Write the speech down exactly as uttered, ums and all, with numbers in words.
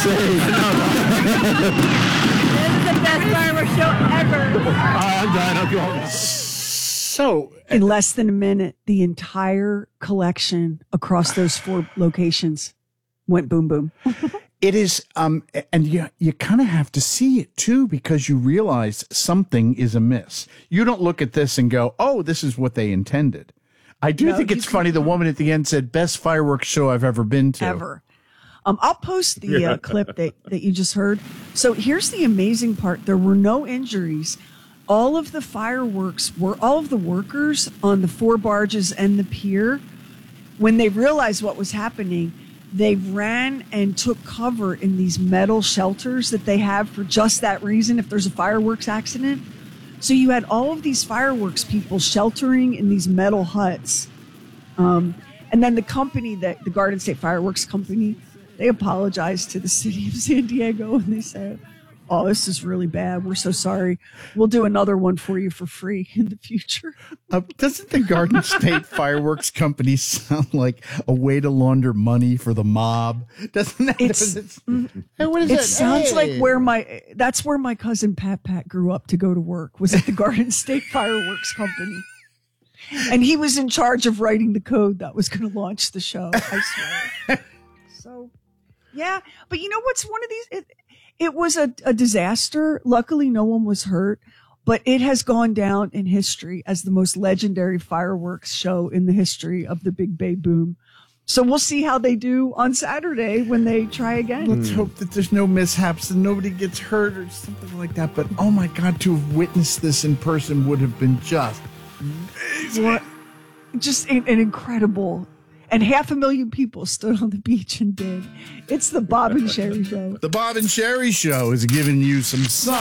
say. This is the best fireworks show ever. I'm done. I'm going. So, in less than a minute, the entire collection across those four locations went boom, boom. it is, um, and you, you kind of have to see it too, because you realize something is amiss. You don't look at this and go, oh, this is what they intended. I do No, think you it's can- funny. The woman at the end said, best fireworks show I've ever been to. Ever. Um, I'll post the uh, clip that, that you just heard. So here's the amazing part. There were no injuries. All of the fireworks were, all of the workers on the four barges and the pier, when they realized what was happening, they ran and took cover in these metal shelters that they have for just that reason, if there's a fireworks accident. So you had all of these fireworks people sheltering in these metal huts. Um, and then the company, that the Garden State Fireworks Company, they apologized to the city of San Diego, and they said, oh, this is really bad. We're so sorry. We'll do another one for you for free in the future. Uh, doesn't the Garden State Fireworks Company sound like a way to launder money for the mob? Doesn't that? It's, it's, hey, what is it that? sounds Hey. like where my, that's where my cousin Pat Pat grew up to go to work, was at the Garden State Fireworks Company. And he was in charge of writing the code that was going to launch the show, I swear. So, yeah. But you know what's one of these? It, it was a, a disaster. Luckily, no one was hurt. But it has gone down in history as the most legendary fireworks show in the history of the Big Bay Boom. So we'll see how they do on Saturday when they try again. Let's hope that there's no mishaps and nobody gets hurt or something like that. But oh my God, to have witnessed this in person would have been just What? Just an, an incredible, and half a million people stood on the beach and did. It's the Bob and Sherry Show. The Bob and Sherry Show is giving you some sun.